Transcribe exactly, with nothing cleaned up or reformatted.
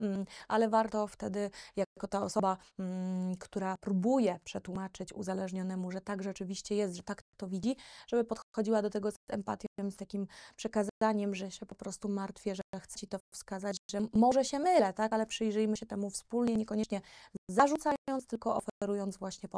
ale warto wtedy, jako ta osoba, która próbuje przetłumaczyć uzależnionemu, że tak rzeczywiście jest, że tak to widzi, żeby podchodziła do tego z empatią, z takim przekazaniem, że się po prostu martwię, że chcę ci to wskazać, że może się mylę, tak, ale przyjrzyjmy się temu wspólnie, niekoniecznie zarzucając, tylko oferując właśnie